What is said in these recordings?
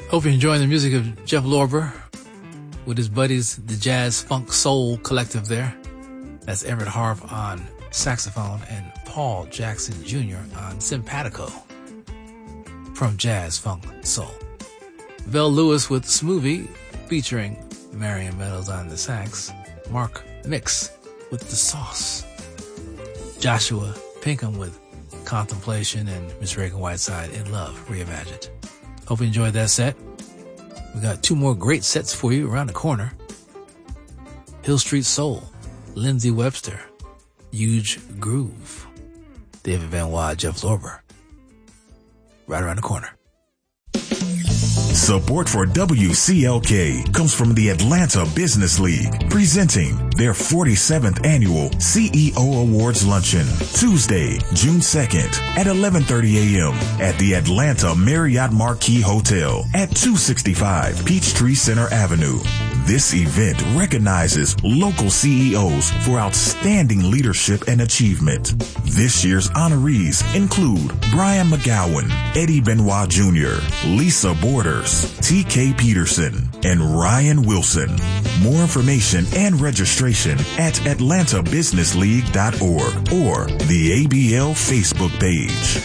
Hope you're enjoying the music of Jeff Lorber with his buddies, the Jazz Funk Soul Collective there. That's Everett Harp on saxophone and Paul Jackson Jr. on simpatico from Jazz Funk Soul. Vel Lewis with Smoothie featuring Marion Meadows on the sax. Mark Mix with The Sauce. Joshua Pinkham with Contemplation and Miss Reagan Whiteside in Love Reimagined. Hope you enjoyed that set. We got two more great sets for you around the corner. Hill Street Soul, Lindsey Webster, Huge Groove, David Van Waad, Jeff Lorber. Right around the corner. Support for WCLK comes from the Atlanta Business League, presenting their 47th annual CEO Awards Luncheon, Tuesday, June 2nd at 11:30 a.m. at the Atlanta Marriott Marquis Hotel at 265 Peachtree Center Avenue. This event recognizes local CEOs for outstanding leadership and achievement. This year's honorees include Brian McGowan, Eddie Benoit Jr., Lisa Borders, T.K. Peterson, and Ryan Wilson. More information and registration at atlantabusinessleague.org or the ABL Facebook page.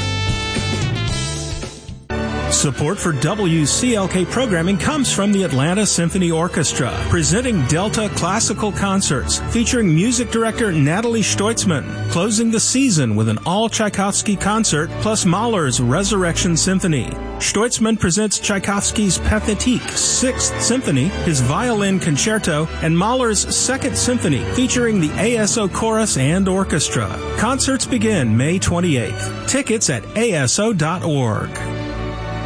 Support for WCLK programming comes from the Atlanta Symphony Orchestra, presenting Delta Classical Concerts, featuring music director Natalie Stoitzman, closing the season with an all-Tchaikovsky concert, plus Mahler's Resurrection Symphony. Stoitzman presents Tchaikovsky's Pathétique, 6th Symphony, his Violin Concerto, and Mahler's 2nd Symphony, featuring the ASO Chorus and Orchestra. Concerts begin May 28th. Tickets at aso.org.